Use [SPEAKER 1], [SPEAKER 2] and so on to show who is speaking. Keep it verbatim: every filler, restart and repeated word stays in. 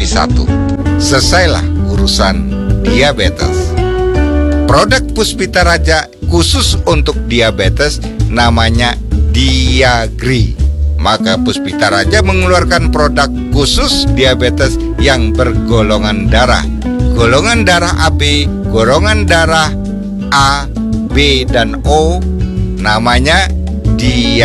[SPEAKER 1] jadi satu. Selesailah urusan diabetes. Produk Puspita Raja khusus untuk diabetes namanya Diagri. Maka Puspita Raja mengeluarkan produk khusus diabetes yang bergolongan darah. Golongan darah A B, golongan darah A, B, dan O namanya Diagri.